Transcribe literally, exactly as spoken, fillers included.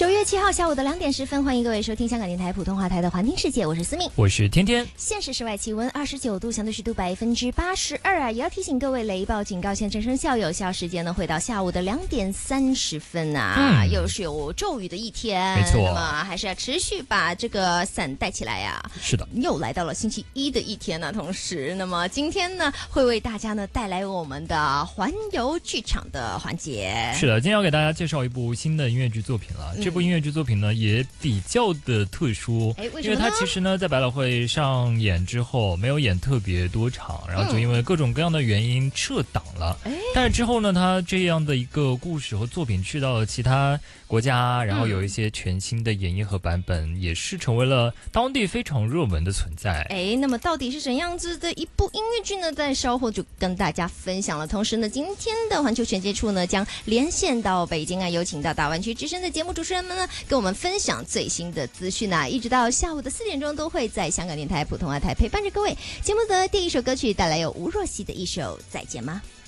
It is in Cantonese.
九月七号下午的两点十分，欢迎各位收听香港电台普通话台的环听世界，我是思敏， 我是天天。 现时室外气温二十九度，相对湿度百分之八十二啊！也要提醒各位，雷暴警告现正生效，有效时间呢会到下午的两点三十分啊！嗯、又是有骤雨的一天， 没错， 那么还是要持续把这个伞带起来呀、啊。 是的， 又来到了星期一的一天呢、啊，同时，那么今天呢会为大家呢带来我们的环游剧场的环节。 是的，今天要给大家介绍一部新的音乐剧作品了。嗯、这部音乐剧作品呢也比较的特殊， 哎，为什么呢？ 因为它其实呢在百老汇上演之后没有演特别多场，然后就因为各种各样的原因撤档了。嗯、但是之后呢，它这样的一个故事和作品去到了其他国家，然后有一些全新的演绎和版本，嗯、也是成为了当地非常热门的存在。 哎，那么到底是怎样子的一部音乐剧呢？在稍后就跟大家分享了。同时呢，今天的环球全接触呢将连线到北京啊，有请到大湾区之声的节目主持人们呢，跟我们分享最新的资讯啊，一直到下午的四点钟都会在香港电台普通话台陪伴着各位。节目的第一首歌曲带来有吴若希的一首《再见吗》。